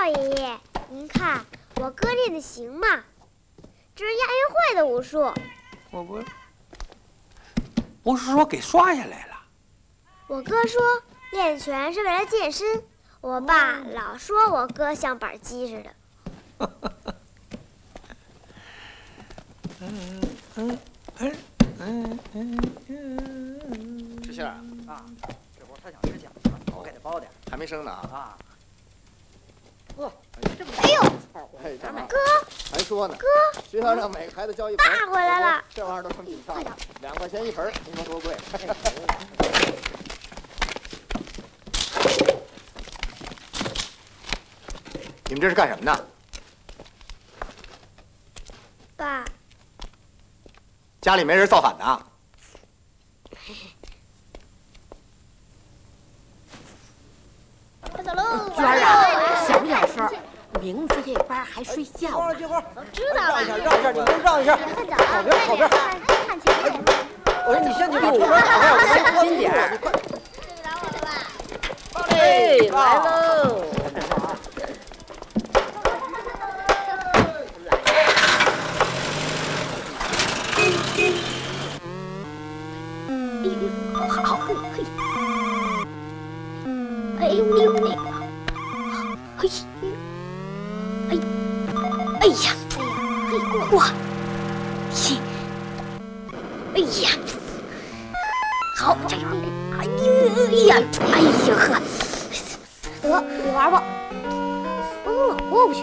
爷爷，您看我哥练的行吗？这是亚运会的武术。 我不是说给刷下来了？ 我哥说练拳是为了健身，我爸老说我哥像板鸡似的。 志信啊，这不是他想吃饺子，我给他包点，还没生呢啊。哇， 哎呦， 哎， 哥， 还说呢， 哥， 学校让每个孩子交一盆。 爸回来了， 这玩意儿都成比赛了，2块钱一盆，你说多贵？你们这是干什么呢？ 爸， 家里没人造反呢？ 快走喽！ 娟儿啊，小声，名字这班还睡觉呢。 知道了。 让一下，你们让一下。靠边。 看前面。 我说你先去把车门打开， 小心点儿。 哎， 来喽！好，嘿，哎呦那个，嘿，哎呀，哇，嘿，哎呀，好，这个，哎呀，呵，得你玩吧，我怎么老过不去？